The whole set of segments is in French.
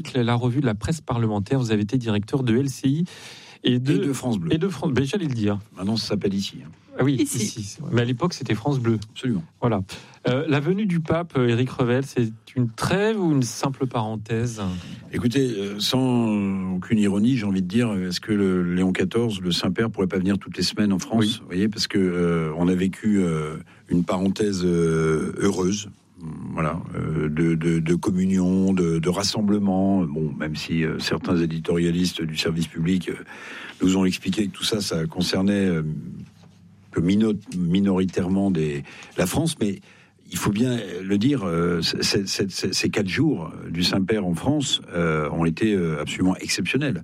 la revue de la presse parlementaire. Vous avez été directeur de LCI et de France Bleu. Et de France, ben, j'allais le dire. Maintenant, ça s'appelle ici. Ah oui, ici. Mais à l'époque, c'était France Bleu. Absolument. Voilà. La venue du pape, Éric Revel, c'est une trêve ou une simple parenthèse ? Écoutez, sans aucune ironie, j'ai envie de dire, est-ce que Léon XIV, le Saint-Père, pourrait pas venir toutes les semaines en France ? Oui. Vous voyez, parce que on a vécu une parenthèse heureuse. Voilà, de communion, de rassemblement. Bon, même si certains éditorialistes du service public nous ont expliqué que tout ça, ça concernait que minoritairement la France, mais il faut bien le dire, ces 4 jours du Saint-Père en France ont été absolument exceptionnels.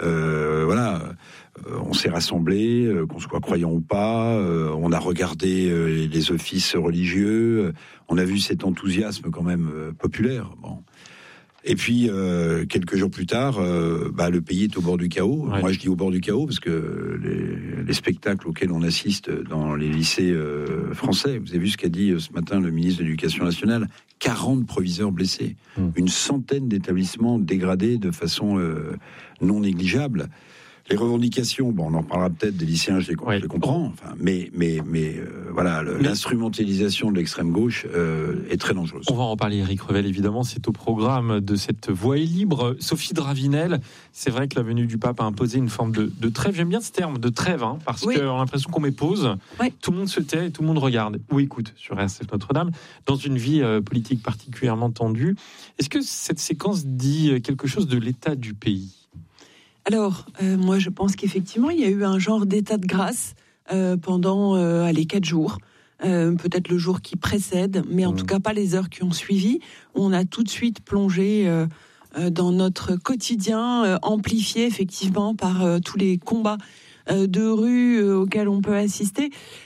Voilà, on s'est rassemblés, qu'on soit croyant ou pas, on a regardé les offices religieux, on a vu cet enthousiasme quand même populaire. Bon. Et puis, quelques jours plus tard, le pays est au bord du chaos. Ouais. Moi, je dis au bord du chaos parce que les spectacles auxquels on assiste dans les lycées français, vous avez vu ce qu'a dit ce matin le ministre de l'Éducation nationale, 40 proviseurs blessés, une centaine d'établissements dégradés de façon non négligeable. Les revendications, on en parlera peut-être des lycéens, je les comprends, enfin, mais voilà, l'instrumentalisation de l'extrême gauche est très dangereuse. On va en parler, Éric Revel, évidemment, c'est au programme de cette voie libre. Sophie Dravinel, c'est vrai que la venue du pape a imposé une forme de trêve. J'aime bien ce terme de trêve, parce qu'on a l'impression qu'on met pause, tout le monde se tait et tout le monde regarde ou écoute sur RCF Notre-Dame, dans une vie politique particulièrement tendue. Est-ce que cette séquence dit quelque chose de l'état du pays ? Alors, moi, je pense qu'effectivement, il y a eu un genre d'état de grâce pendant les 4 jours. Peut-être le jour qui précède, mais en tout cas pas les heures qui ont suivi. On a tout de suite plongé dans notre quotidien, amplifié effectivement par tous les combats de rue auxquels on peut assister.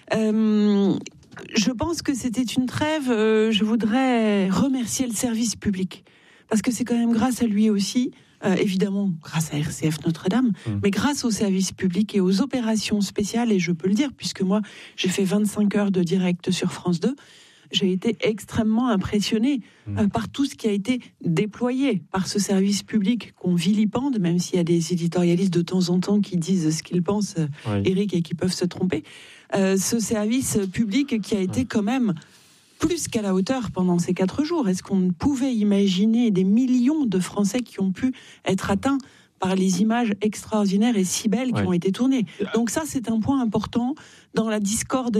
Je pense que c'était une trêve. Je voudrais remercier le service public, parce que c'est quand même grâce à lui aussi, évidemment grâce à RCF Notre-Dame, mais grâce au service public et aux opérations spéciales, et je peux le dire puisque moi j'ai fait 25 heures de direct sur France 2, j'ai été extrêmement impressionnée par tout ce qui a été déployé par ce service public qu'on vilipende, même s'il y a des éditorialistes de temps en temps qui disent ce qu'ils pensent, Éric, et qui peuvent se tromper. Ce service public qui a été quand même plus qu'à la hauteur pendant ces 4 jours. Est-ce qu'on pouvait imaginer des millions de Français qui ont pu être atteints par les images extraordinaires et si belles qui ont été tournées ? Donc ça, c'est un point important dans la discorde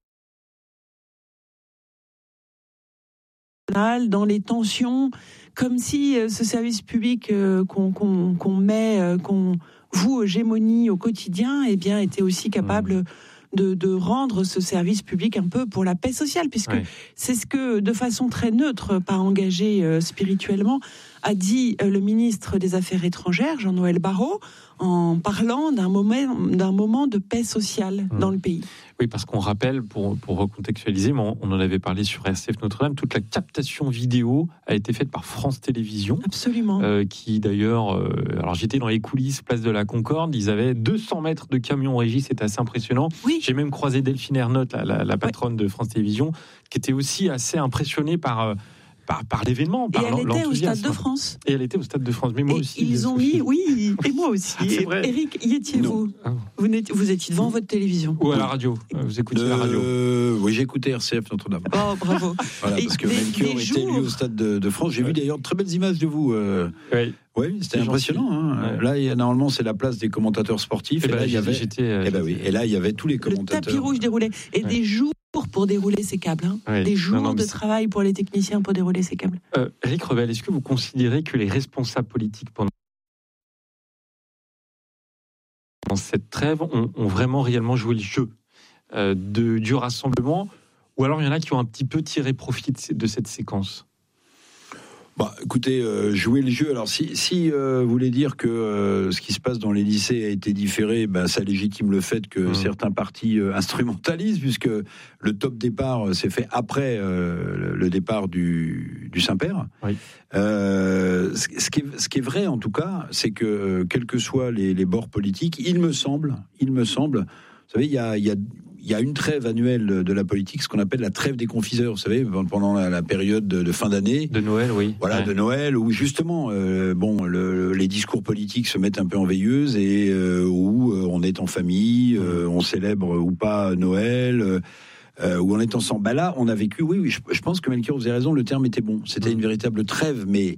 nationale, dans les tensions, comme si ce service public qu'on voue hégémonie au quotidien, était aussi capable de rendre ce service public un peu pour la paix sociale, puisque c'est ce que, de façon très neutre, pas engagée spirituellement, a dit le ministre des Affaires étrangères, Jean-Noël Barrot, en parlant d'un moment de paix sociale dans le pays. Oui, parce qu'on rappelle, pour recontextualiser, mais on en avait parlé sur RCF Notre-Dame, toute la captation vidéo a été faite par France Télévisions. Absolument. Qui d'ailleurs, alors j'étais dans les coulisses, place de la Concorde, ils avaient 200 mètres de camions régie, c'était assez impressionnant. Oui. J'ai même croisé Delphine Ernotte, la patronne de France Télévisions, qui était aussi assez impressionnée par l'événement, par l'enthousiasme. Et elle était au Stade de France. Et elle était au Stade de France, mais moi aussi. Ils ont mis, et moi aussi. C'est vrai. Éric, y étiez-vous ? Vous étiez devant votre télévision. Ou à la radio. Vous écoutiez la radio. Oui, j'écoutais RCF Notre-Dame. Oh, bravo. Voilà, parce que Melchior était lui au Stade de France. J'ai vu d'ailleurs de très belles images de vous. Oui, c'était impressionnant. Là, normalement, c'est la place des commentateurs sportifs. Et là, il y avait. Et là, il y avait tous les commentateurs. Le tapis rouge déroulé. Et des jours pour dérouler ces câbles. Des jours de travail pour les techniciens pour dérouler ces câbles. Éric Revel, est-ce que vous considérez que les responsables politiques pendant cette trêve ont vraiment réellement joué le jeu du rassemblement, ou alors il y en a qui ont un petit peu tiré profit de cette séquence ? Écoutez, jouer le jeu. Alors, si vous voulez dire que ce qui se passe dans les lycées a été différé, ça légitime le fait que certains partis instrumentalisent, puisque le top départ s'est fait après le départ du Saint-Père. Oui. Ce qui est vrai, en tout cas, c'est que quels que soient les bords politiques, il me semble, vous savez, il il y a une trêve annuelle de la politique, ce qu'on appelle la trêve des confiseurs, vous savez, pendant la période de fin d'année. De Noël, oui. Voilà, de Noël, où justement, les discours politiques se mettent un peu en veilleuse et où on est en famille, on célèbre ou pas Noël, où on est ensemble. Bah là, on a vécu, oui, je pense que Melchior vous avez raison, le terme était bon. C'était une véritable trêve, mais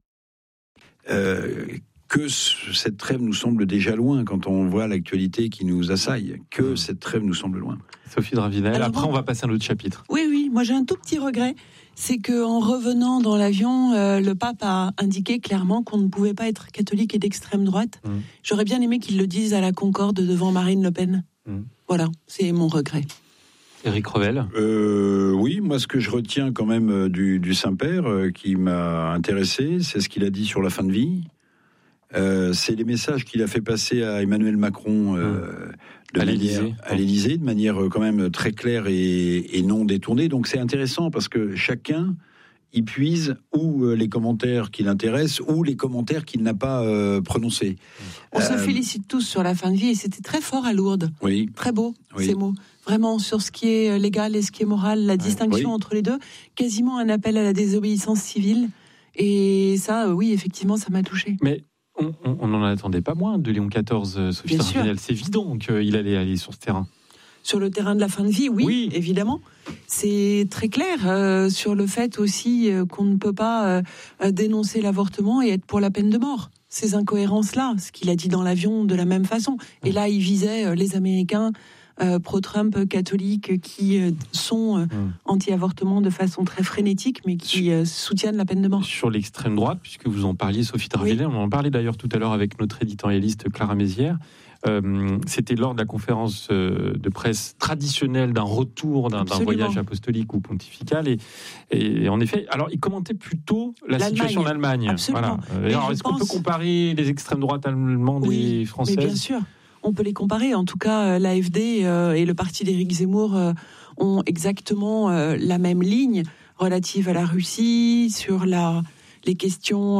que cette trêve nous semble déjà loin quand on voit l'actualité qui nous assaille, que cette trêve nous semble loin. Sophie Dravinel, après on va passer à un autre chapitre. Oui, moi j'ai un tout petit regret, c'est qu'en revenant dans l'avion, le pape a indiqué clairement qu'on ne pouvait pas être catholique et d'extrême droite. J'aurais bien aimé qu'il le dise à la Concorde devant Marine Le Pen. Voilà, c'est mon regret. Éric Revel. Oui, moi ce que je retiens quand même du Saint-Père qui m'a intéressé, c'est ce qu'il a dit sur la fin de vie. C'est les messages qu'il a fait passer à Emmanuel Macron à l'Élysée, de manière quand même très claire et non détournée. Donc c'est intéressant parce que chacun y puise ou les commentaires qui l'intéressent ou les commentaires qu'il n'a pas prononcés. On se félicite tous sur la fin de vie et c'était très fort à Lourdes. Oui. Très beau, oui. Ces mots. Vraiment sur ce qui est légal et ce qui est moral, la distinction entre les deux. Quasiment un appel à la désobéissance civile. Et ça, oui, effectivement, ça m'a touché. Mais on n'en attendait pas moins de Léon XIV, Sophie Dravinel. C'est évident qu'il allait aller sur ce terrain. Sur le terrain de la fin de vie, oui. Évidemment. C'est très clair sur le fait aussi qu'on ne peut pas dénoncer l'avortement et être pour la peine de mort. Ces incohérences-là, ce qu'il a dit dans l'avion de la même façon. Et là, il visait les Américains pro-Trump catholiques qui sont anti-avortement de façon très frénétique, mais qui soutiennent la peine de mort. Sur l'extrême droite, puisque vous en parliez, Sophie Dravinel, on en parlait d'ailleurs tout à l'heure avec notre éditorialiste Clara Mézières. C'était lors de la conférence de presse traditionnelle d'un retour d'un voyage apostolique ou pontifical. Et en effet, alors il commentait plutôt la situation en Allemagne. Absolument. Voilà. Alors, est-ce qu'on peut comparer les extrêmes droites allemandes et françaises ? Mais bien sûr. On peut les comparer. En tout cas, l'AfD et le parti d'Éric Zemmour ont exactement la même ligne relative à la Russie, sur les questions...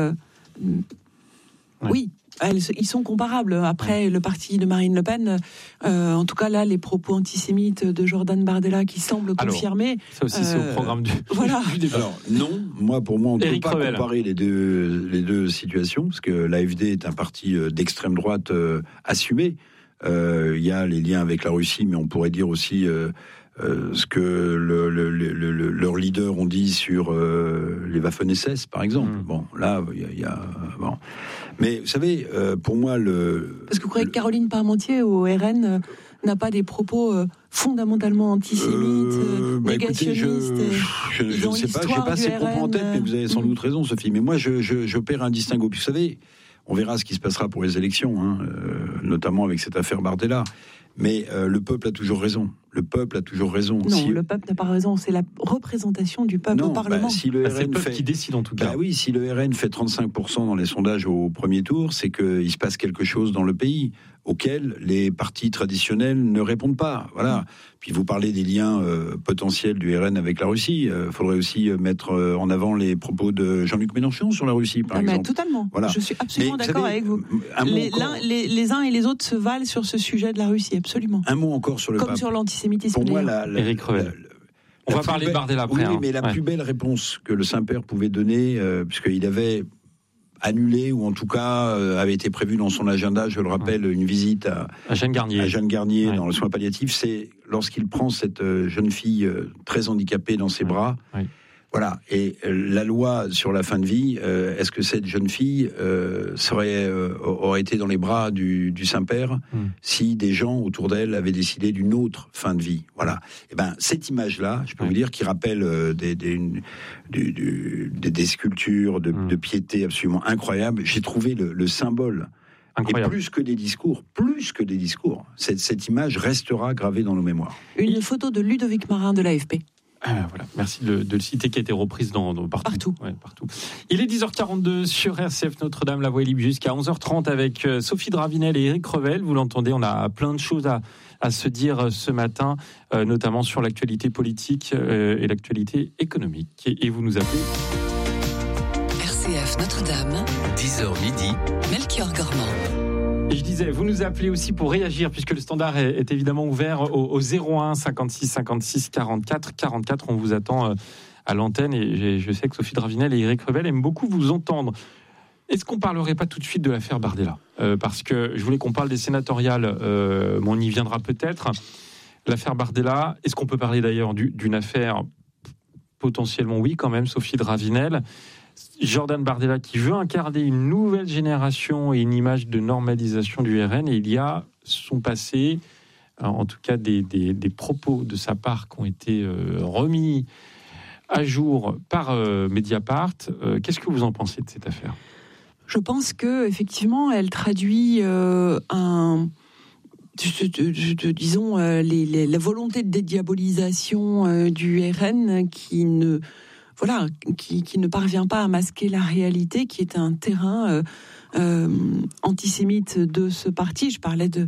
Oui, ils sont comparables. Après, le parti de Marine Le Pen, en tout cas là, les propos antisémites de Jordan Bardella qui semblent confirmer. Ça aussi, c'est au programme du débat. Alors, non, pour moi, on ne peut pas comparer les deux situations, parce que l'AfD est un parti d'extrême droite assumé. Il y a les liens avec la Russie, mais on pourrait dire aussi ce que leurs leaders ont dit sur les Waffen-SS, par exemple. Bon, là, il y a bon. Mais vous savez, pour moi, parce que vous croyez que Caroline Parmentier au RN n'a pas des propos fondamentalement antisémites, négationnistes. Écoutez, je ne sais pas, je n'ai pas ces propos en tête, mais vous avez sans doute raison, Sophie. Mais moi, je opère un distinguo. Puis vous savez, on verra ce qui se passera pour les élections, notamment avec cette affaire Bardella. Mais le peuple a toujours raison. Le peuple a toujours raison. Non, le peuple n'a pas raison. C'est la représentation du peuple au Parlement. Si le RN c'est le peuple qui décide en tout cas. Oui, si le RN fait 35% dans les sondages au premier tour, c'est qu'il se passe quelque chose dans le pays auquel les partis traditionnels ne répondent pas. Voilà. Puis vous parlez des liens potentiels du RN avec la Russie. Il faudrait aussi mettre en avant les propos de Jean-Luc Mélenchon sur la Russie, par exemple. Totalement. Voilà. Je suis absolument d'accord avec vous. Les uns et les autres se valent sur ce sujet de la Russie, absolument. Un mot encore sur le pape. Comme sur l'antisémitisme. Pour moi, Éric Revel. On va parler de Bardella après. Oui, mais la plus belle réponse que le Saint-Père pouvait donner, puisqu'il avait annulé, ou en tout cas avait été prévu dans son agenda, je le rappelle, une visite à Jeanne Garnier dans le soin palliatif, c'est lorsqu'il prend cette jeune fille très handicapée dans ses bras. Voilà. Et la loi sur la fin de vie, est-ce que cette jeune fille aurait été dans les bras du Saint-Père si des gens autour d'elle avaient décidé d'une autre fin de vie? Voilà. Et cette image-là, je peux vous dire, qui rappelle des sculptures de piété absolument incroyables. J'ai trouvé le symbole. Incroyable. Et plus que des discours, cette image restera gravée dans nos mémoires. Une photo de Ludovic Marin de l'AFP. Voilà, merci de le citer, qui a été reprise partout. Partout. Il est 10h42 sur RCF Notre-Dame, la voie libre, jusqu'à 11h30 avec Sophie Dravinel et Éric Revel. Vous l'entendez, on a plein de choses à se dire ce matin, notamment sur l'actualité politique et l'actualité économique. Et vous nous appelez RCF Notre-Dame, 10h midi, Melchior Gormand. Et je disais, vous nous appelez aussi pour réagir, puisque le standard est évidemment ouvert au 01 56 56 44 44. On vous attend à l'antenne, et je sais que Sophie Dravinel et Éric Revel aiment beaucoup vous entendre. Est-ce qu'on ne parlerait pas tout de suite de l'affaire Bardella ? Parce que je voulais qu'on parle des sénatoriales, mais on y viendra peut-être. L'affaire Bardella, est-ce qu'on peut parler d'ailleurs d'une affaire potentiellement, oui, quand même, Sophie Dravinel ? Jordan Bardella qui veut incarner une nouvelle génération et une image de normalisation du RN, et il y a son passé, en tout cas des propos de sa part qui ont été remis à jour par Mediapart. Qu'est-ce que vous en pensez de cette affaire ? Je pense que effectivement, elle traduit disons la volonté de dédiabolisation du RN qui ne parvient pas à masquer la réalité, qui est un terrain antisémite de ce parti. Je parlais de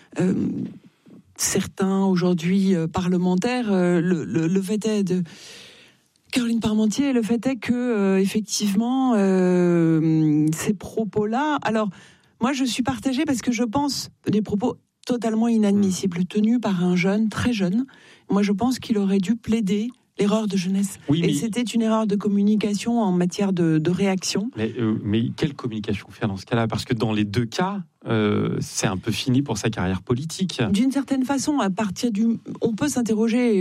certains aujourd'hui parlementaires. Le fait est de Caroline Parmentier, le fait est que effectivement ces propos-là. Alors moi, je suis partagée parce que je pense des propos totalement inadmissibles tenus par un jeune, très jeune. Moi, je pense qu'il aurait dû plaider l'erreur de jeunesse. Oui, et c'était une erreur de communication en matière de réaction. Mais quelle communication faire dans ce cas-là ? Parce que dans les deux cas, c'est un peu fini pour sa carrière politique. D'une certaine façon, on peut s'interroger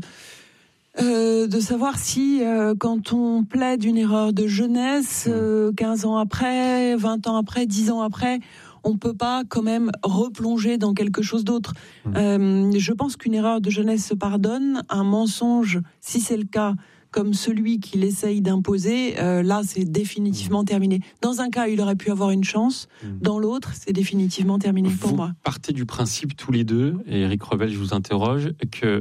de savoir si, quand on plaide une erreur de jeunesse, 15 ans après, 20 ans après, 10 ans après, on ne peut pas quand même replonger dans quelque chose d'autre. Je pense qu'une erreur de jeunesse se pardonne. Un mensonge, si c'est le cas, comme celui qu'il essaye d'imposer, là, c'est définitivement terminé. Dans un cas, il aurait pu avoir une chance. Dans l'autre, c'est définitivement terminé pour moi. Vous partez du principe tous les deux, et Éric Revel, je vous interroge, que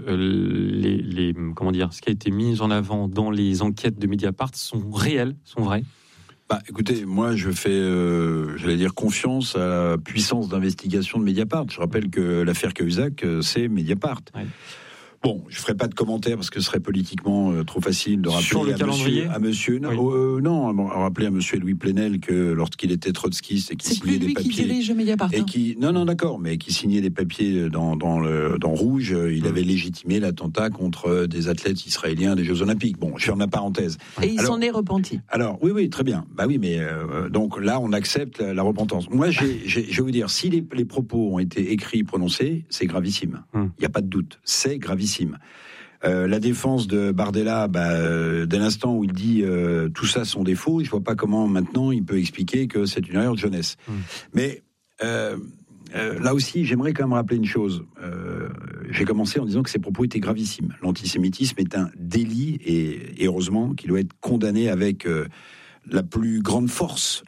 ce qui a été mis en avant dans les enquêtes de Mediapart sont réels, sont vrais ? Écoutez, moi je fais, j'allais dire, confiance à la puissance d'investigation de Mediapart. Je rappelle que l'affaire Cahuzac, c'est Mediapart. Ouais. Bon, je ne ferai pas de commentaires parce que ce serait politiquement trop facile de rappeler à monsieur rappeler à monsieur Louis Plenel que lorsqu'il était trotskiste et qui signait des papiers, qui dirige Mediapart. Et qui d'accord, mais qui signait des papiers dans Rouge, il avait légitimé l'attentat contre des athlètes israéliens des Jeux Olympiques. Bon, je ferme la parenthèse. Et il s'en est repenti. Alors oui, très bien. Mais donc là, on accepte la repentance. Moi, je vais vous dire, si les propos ont été écrits, prononcés, c'est gravissime. Il n'y a pas de doute, c'est gravissime. La défense de Bardella, dès l'instant où il dit tout ça sont des faux, je vois pas comment maintenant il peut expliquer que c'est une erreur de jeunesse. Mais là aussi, j'aimerais quand même rappeler une chose. J'ai commencé en disant que ces propos étaient gravissimes. L'antisémitisme est un délit et heureusement qu'il doit être condamné avec la plus grande force.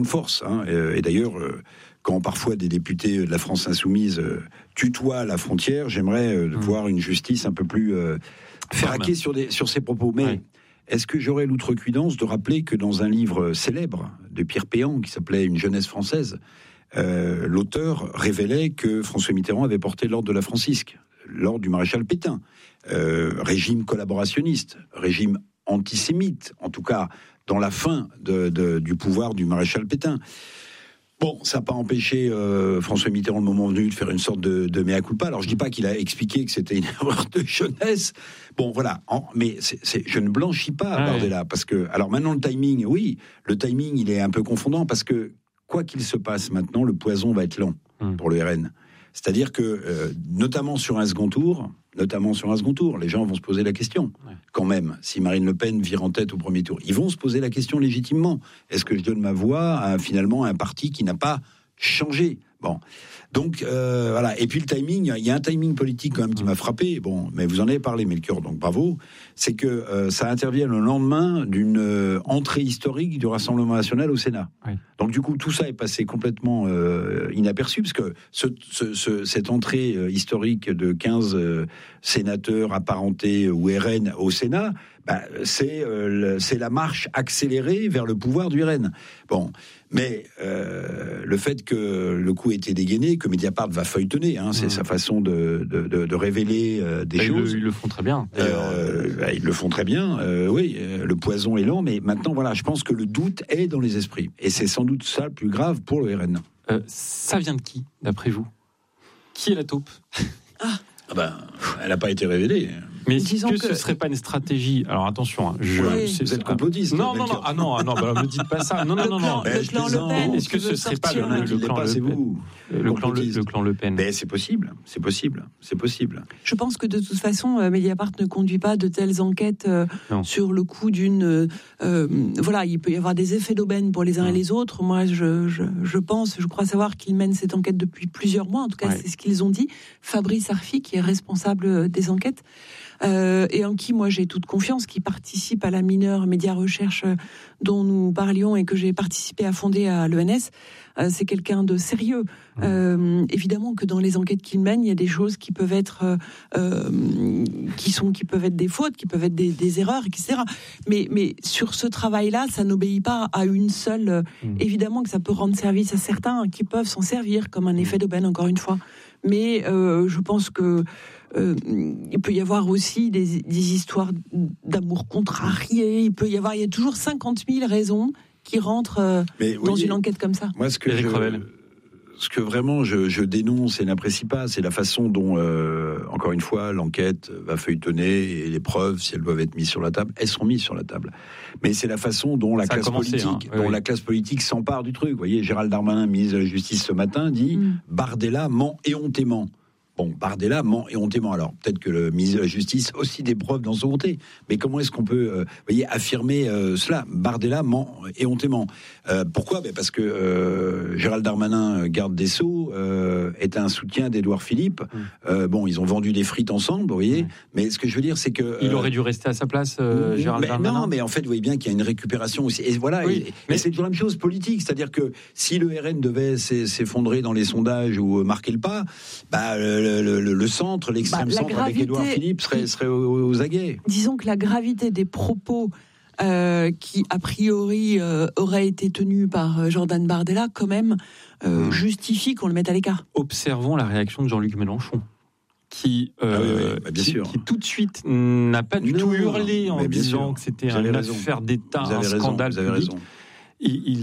Et d'ailleurs, quand parfois des députés de la France insoumise tutoient la frontière, j'aimerais voir une justice un peu plus braquée sur ces propos. Mais est-ce que j'aurais l'outrecuidance de rappeler que dans un livre célèbre de Pierre Péan, qui s'appelait Une jeunesse française, l'auteur révélait que François Mitterrand avait porté l'ordre de la Francisque, l'ordre du maréchal Pétain, régime collaborationniste, régime antisémite, en tout cas dans la fin du pouvoir du maréchal Pétain. Bon, ça n'a pas empêché François Mitterrand, le moment venu, de faire une sorte de mea culpa. Alors, je ne dis pas qu'il a expliqué que c'était une erreur de jeunesse. Bon, voilà. Mais je ne blanchis pas à Bardella. Parce que, alors maintenant, le timing, il est un peu confondant. Parce que, quoi qu'il se passe maintenant, le poison va être lent pour le RN. C'est-à-dire que, notamment sur un second tour, les gens vont se poser la question, quand même, si Marine Le Pen vire en tête au premier tour. Ils vont se poser la question légitimement. Est-ce que je donne ma voix à un parti qui n'a pas changé ? Bon. Donc, voilà. Et puis le timing, il y a un timing politique quand même qui m'a frappé. Bon, mais vous en avez parlé, Melchior, donc bravo. C'est que ça intervient le lendemain d'une entrée historique du Rassemblement national au Sénat. Oui. Donc du coup, tout ça est passé complètement inaperçu, parce que cette entrée historique de 15 sénateurs apparentés au RN au Sénat, c'est la marche accélérée vers le pouvoir du RN. Bon, mais le fait que le coup ait été dégainé, que Mediapart va feuilletonner, c'est sa façon de révéler des choses. Ils le font très bien. Ils le font très bien, oui, le poison est lent, mais maintenant, voilà, je pense que le doute est dans les esprits. Et c'est sans doute ça le plus grave pour le RN. Ça vient de qui, d'après vous ? Qui est la taupe ? Elle n'a pas été révélée. Mais est-ce que ce ne serait pas une stratégie ? Alors attention, vous êtes complotiste. Non, me dites pas ça. Non. Le clan Le Pen. Est-ce que ce serait pas le clan Le Pen ? Le clan Le Pen. Mais c'est possible. Je pense que de toute façon, Mediapart ne conduit pas de telles enquêtes sur le coup d'une. Il peut y avoir des effets d'aubaine pour les uns et les autres. Moi, je crois savoir qu'ils mènent cette enquête depuis plusieurs mois. En tout cas, c'est ce qu'ils ont dit. Fabrice Arfi, qui est responsable des enquêtes. Et en qui moi j'ai toute confiance, qui participe à la mineure Média Recherche dont nous parlions et que j'ai participé à fonder à l'ENS. C'est quelqu'un de sérieux. Évidemment que dans les enquêtes qu'il mène, il y a des choses qui peuvent être qui peuvent être des fautes, qui peuvent être des erreurs, etc. Mais sur ce travail-là, ça n'obéit pas à une seule. Évidemment que ça peut rendre service à certains qui peuvent s'en servir comme un effet d'aubaine, encore une fois. Mais je pense que il peut y avoir aussi des histoires d'amour contrarié. Il y a toujours 50 000 raisons qui rentrent dans une enquête comme ça. Moi, ce que vraiment je dénonce et n'apprécie pas, c'est la façon dont, encore une fois, l'enquête va feuilletonner et les preuves, si elles doivent être mises sur la table, elles seront mises sur la table. Mais c'est la façon dont la classe politique s'empare du truc. Vous voyez, Gérald Darmanin, ministre de la Justice ce matin, dit Bardella ment éhontément. Bon, Bardella ment éhontément. Alors, peut-être que le ministre de la Justice a aussi des preuves dans son côté. Mais comment est-ce qu'on peut affirmer cela ? Bardella ment éhontément. Pourquoi ? Parce que Gérald Darmanin, garde des Sceaux, est un soutien d'Édouard Philippe. Ils ont vendu des frites ensemble, vous voyez. Mais ce que je veux dire, c'est que... il aurait dû rester à sa place, Gérald Darmanin. Non, mais en fait, vous voyez bien qu'il y a une récupération aussi. Et voilà, mais c'est toujours la même chose politique. C'est-à-dire que si le RN devait s'effondrer dans les sondages ou marquer le pas, le centre, l'extrême centre avec Édouard Philippe serait aux aguets. Disons que la gravité des propos qui, a priori, auraient été tenus par Jordan Bardella, quand même, justifie qu'on le mette à l'écart. Observons la réaction de Jean-Luc Mélenchon, qui tout de suite n'a pas du tout hurlé en disant que c'était une affaire d'État, un scandale public. Il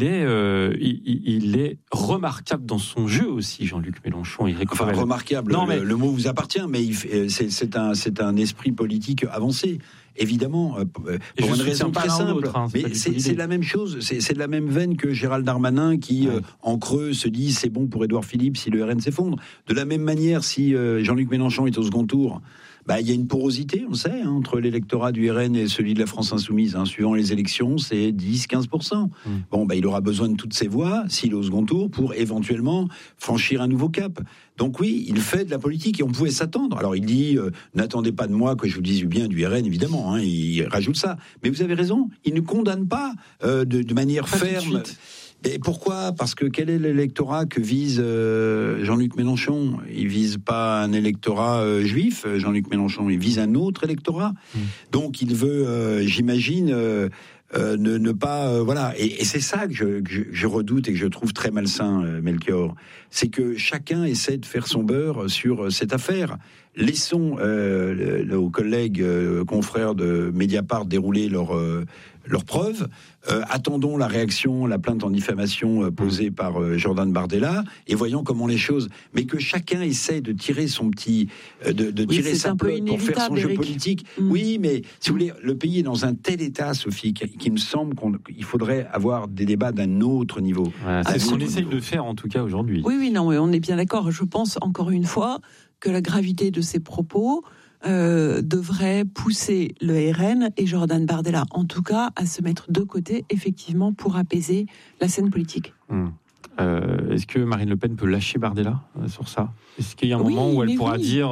est remarquable dans son jeu aussi, Jean-Luc Mélenchon. Remarquable, le mot vous appartient, mais c'est un esprit politique avancé. Évidemment, pour une raison très simple. Mais c'est la même chose, c'est de la même veine que Gérald Darmanin qui, en creux, se dit c'est bon pour Édouard Philippe si le RN s'effondre. De la même manière, si Jean-Luc Mélenchon est au second tour, il y a une porosité, on sait, entre l'électorat du RN et celui de la France Insoumise. Suivant les élections, c'est 10-15%. Il aura besoin de toutes ces voix, s'il est au second tour, pour éventuellement franchir un nouveau cap. Donc oui, il fait de la politique et on pouvait s'attendre. Alors il dit, n'attendez pas de moi que je vous dise du bien du RN, évidemment. Il rajoute ça. Mais vous avez raison, il ne condamne pas de manière ferme. Et pourquoi ? Parce que quel est l'électorat que vise Jean-Luc Mélenchon ? Il vise pas un électorat juif, Jean-Luc Mélenchon, il vise un autre électorat. Donc il veut, j'imagine, ne pas... Et c'est ça que je redoute et que je trouve très malsain, Melchior. C'est que chacun essaie de faire son beurre sur cette affaire. Laissons nos collègues, confrères de Mediapart dérouler leurs preuves. Attendons la réaction, la plainte en diffamation posée par Jordan Bardella et voyons comment les choses. Mais que chacun essaie de tirer son petit, tirer sa pelote pour faire son jeu politique. Oui, mais si vous voulez, le pays est dans un tel état, Sophie, qu'il me semble qu'il faudrait avoir des débats d'un autre niveau. C'est ce qu'on essaye de faire en tout cas aujourd'hui. Oui, non, on est bien d'accord. Je pense encore une fois que la gravité de ces propos devrait pousser le RN et Jordan Bardella, en tout cas, à se mettre de côté, effectivement, pour apaiser la scène politique. Est-ce que Marine Le Pen peut lâcher Bardella sur ça ? Est-ce qu'il y a un moment où elle pourra dire...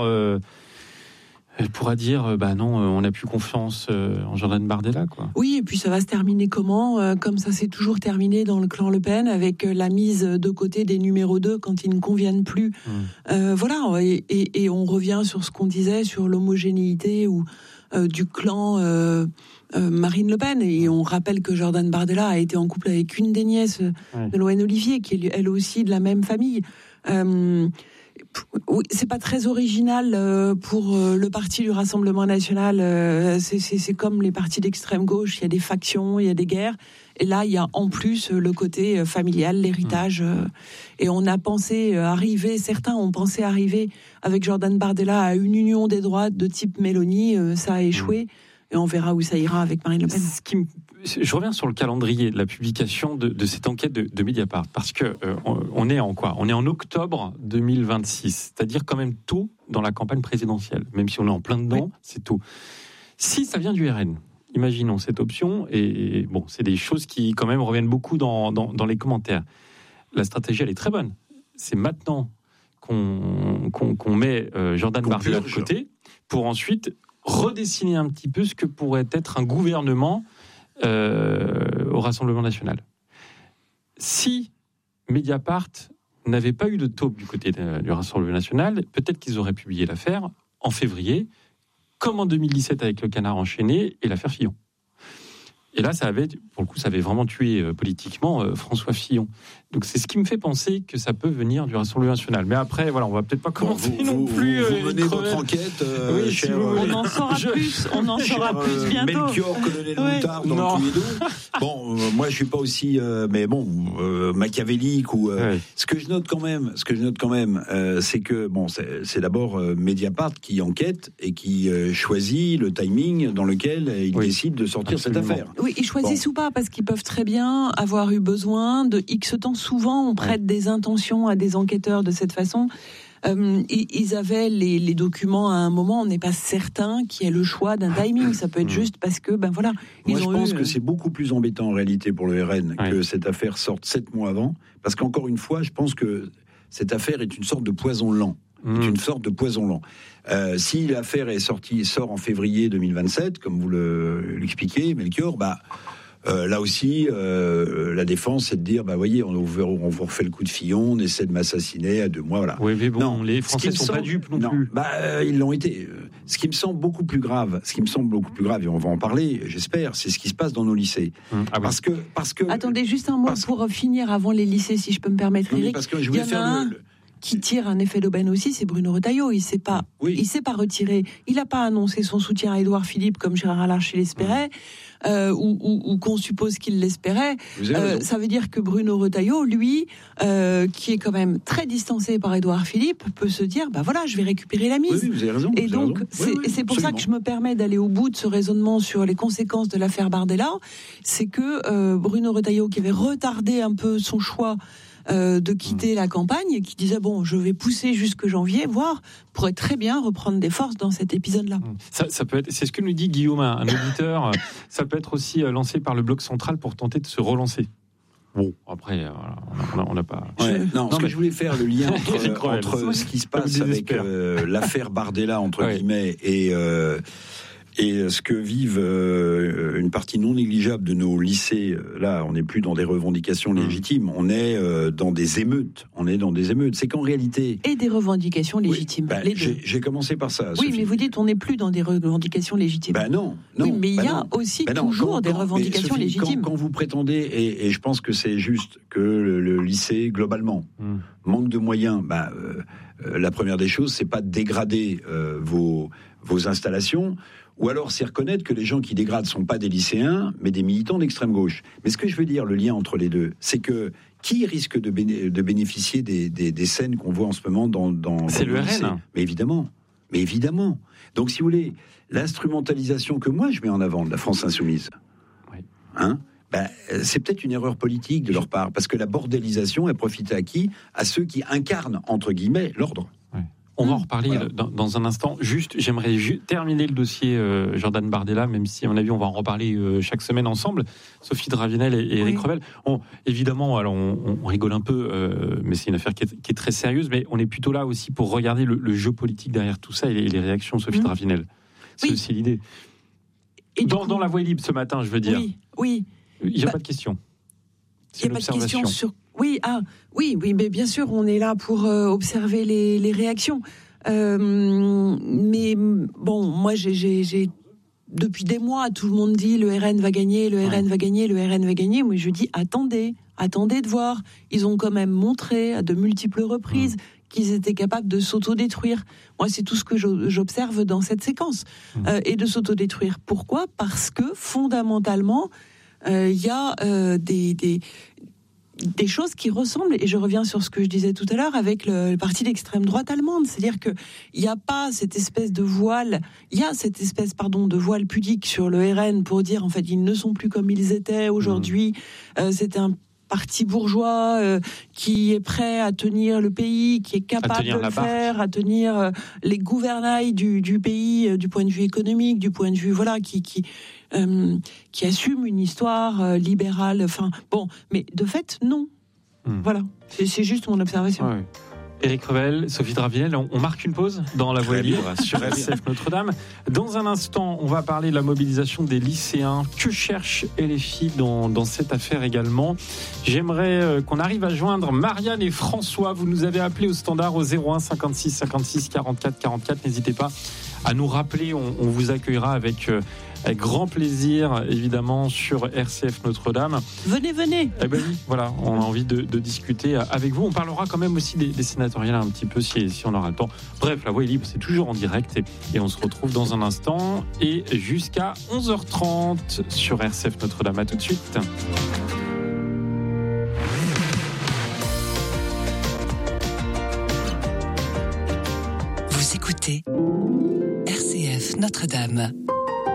non, on n'a plus confiance en Jordan Bardella, quoi. Oui, et puis ça va se terminer comment ? Comme ça s'est toujours terminé dans le clan Le Pen, avec la mise de côté des numéros 2 quand ils ne conviennent plus. Et on revient sur ce qu'on disait, sur l'homogénéité du clan Marine Le Pen. Et on rappelle que Jordan Bardella a été en couple avec une des nièces de Loane Olivier, qui est elle aussi de la même famille. Oui, c'est pas très original pour le parti du Rassemblement national. C'est comme les partis d'extrême gauche. Il y a des factions, il y a des guerres. Et là, il y a en plus le côté familial, l'héritage. Et on a pensé arriver, certains ont pensé arriver avec Jordan Bardella à une union des droites de type Mélanie. Ça a échoué. Et on verra où ça ira avec Marine Le Pen. Je reviens sur le calendrier de la publication de cette enquête de Mediapart, parce que on est en quoi ? On est en octobre 2026, c'est-à-dire quand même tôt dans la campagne présidentielle, même si on est en plein dedans, c'est tôt. Si ça vient du RN, imaginons cette option, et bon, c'est des choses qui quand même reviennent beaucoup dans les commentaires. La stratégie, elle est très bonne. C'est maintenant qu'on met Jordan Bardella de côté, pour ensuite redessiner un petit peu ce que pourrait être un gouvernement au Rassemblement national. Si Mediapart n'avait pas eu de taupe du côté du Rassemblement national, peut-être qu'ils auraient publié l'affaire en février, comme en 2017 avec le Canard enchaîné et l'affaire Fillon. Et là, ça avait vraiment tué politiquement François Fillon. Donc c'est ce qui me fait penser que ça peut venir du Rassemblement national. Mais après, voilà, on va peut-être pas commencer non plus. Vous menez votre enquête, oui, cher, on en saura plus. On en saura plus bientôt. Melchior, colonel Moutard dans le Cluedo. Bon, moi je suis pas aussi, mais bon, machiavélique ou. Ce que je note quand même, c'est que bon, c'est d'abord Mediapart qui enquête et qui choisit le timing dans lequel il décide de sortir cette affaire. Oui, ils choisissent ou pas, parce qu'ils peuvent très bien avoir eu besoin de X temps. Souvent, on prête des intentions à des enquêteurs de cette façon. Ils avaient les documents à un moment, on n'est pas certain qu'il y ait le choix d'un timing. Ça peut être juste parce que, voilà. Moi, je pense que c'est beaucoup plus embêtant en réalité pour le RN que cette affaire sorte 7 mois avant. Parce qu'encore une fois, je pense que cette affaire est une sorte de poison lent. Si l'affaire sort en février 2027, comme vous l'expliquez, Melchior, là aussi, la défense, c'est de dire, voyez, on vous refait le coup de Fillon, on essaie de m'assassiner à 2 mois, voilà. Oui, mais bon, non, les Français ne sont pas dupes non plus. Ils l'ont été. Ce qui me semble beaucoup plus grave, et on va en parler, j'espère, c'est ce qui se passe dans nos lycées. Parce que. Attendez, juste un mot pour finir avant les lycées, si je peux me permettre, Eric. Parce que je voulais faire qui tire un effet d'aubaine aussi, c'est Bruno Retailleau. Il s'est pas retiré. Il n'a pas annoncé son soutien à Édouard Philippe comme Gérard Larcher l'espérait, ou qu'on suppose qu'il l'espérait. Ça veut dire que Bruno Retailleau, lui, qui est quand même très distancé par Édouard Philippe, peut se dire, je vais récupérer la mise. Oui, vous avez raison. Et donc, c'est pour ça que je me permets d'aller au bout de ce raisonnement sur les conséquences de l'affaire Bardella. C'est que Bruno Retailleau, qui avait retardé un peu son choix de quitter la campagne, qui disait je vais pousser jusque janvier, voire pourrait très bien reprendre des forces dans cet épisode-là. Ça peut être, c'est ce que nous dit Guillaume, un auditeur. Ça peut être aussi lancé par le bloc central pour tenter de se relancer. Bon, après, on n'a pas. Ce que je voulais faire le lien entre ce qui se passe avec l'affaire Bardella entre guillemets et ce que vivent une partie non négligeable de nos lycées. Là, on n'est plus dans des revendications légitimes, on est dans des émeutes. C'est qu'en réalité... Et des revendications légitimes. Les deux. J'ai commencé par ça. Oui, Sophie. Mais vous dites on n'est plus dans des revendications légitimes. Non. Oui, mais il y a aussi toujours des revendications légitimes. Quand vous prétendez, et je pense que c'est juste que le lycée, globalement, manque de moyens, la première des choses, c'est pas de dégrader vos installations, ou alors c'est reconnaître que les gens qui dégradent sont pas des lycéens, mais des militants d'extrême gauche. Mais ce que je veux dire, le lien entre les deux, c'est que qui risque de bénéficier des scènes qu'on voit en ce moment dans c'est le RN. Mais évidemment. Donc si vous voulez, l'instrumentalisation que moi je mets en avant de la France insoumise, c'est peut-être une erreur politique de leur part, parce que la bordélisation, elle profite à qui ? À ceux qui incarnent, entre guillemets, l'ordre. On va en reparler dans un instant. Juste, j'aimerais terminer le dossier Jordan Bardella, même si, à mon avis, on va en reparler chaque semaine ensemble. Sophie Dravinel et Eric Revel. Évidemment, alors on rigole un peu, mais c'est une affaire qui est très sérieuse, mais on est plutôt là aussi pour regarder le jeu politique derrière tout ça et les réactions de Sophie Dravinel. C'est aussi l'idée. Et dans la Voix libre ce matin, je veux dire. Oui. Il n'y a pas de question. Il n'y a pas de question sur... Oui, mais bien sûr, on est là pour observer les réactions. Mais bon, moi, j'ai depuis des mois, tout le monde dit le RN va gagner, le RN va gagner, le RN va gagner. Moi, je dis attendez. attendez de voir. Ils ont quand même montré à de multiples reprises qu'ils étaient capables de s'autodétruire. Moi, c'est tout ce que j'observe dans cette séquence. Et de s'autodétruire. Pourquoi ? Parce que, fondamentalement, il y a des choses qui ressemblent, et je reviens sur ce que je disais tout à l'heure avec le parti d'extrême droite allemande, c'est-à-dire que il n'y a pas cette espèce de voile, il y a cette espèce de voile pudique sur le RN pour dire en fait ils ne sont plus comme ils étaient aujourd'hui. C'est un parti bourgeois qui est prêt à tenir le pays, qui est capable de le faire, à tenir les gouvernails du pays du point de vue économique, du point de vue qui assume une histoire libérale. Enfin, bon, mais de fait, non. Voilà, c'est juste mon observation. Ouais. Éric Revel, Sophie Dravinel, on marque une pause dans La Voix est libre sur RCF Notre-Dame. Dans un instant, on va parler de la mobilisation des lycéens. Que cherchent LFI dans cette affaire également ? J'aimerais qu'on arrive à joindre Marianne et François. Vous nous avez appelé au standard au 01 56 56 44 44. N'hésitez pas à nous rappeler, on vous accueillera avec grand plaisir, évidemment, sur RCF Notre-Dame. Venez. Eh ben oui, voilà, on a envie de discuter avec vous. On parlera quand même aussi des sénatoriales un petit peu si on aura le temps. Bref, La Voix est libre, c'est toujours en direct et on se retrouve dans un instant et jusqu'à 11h30 sur RCF Notre-Dame. À tout de suite. Vous écoutez RCF Notre-Dame.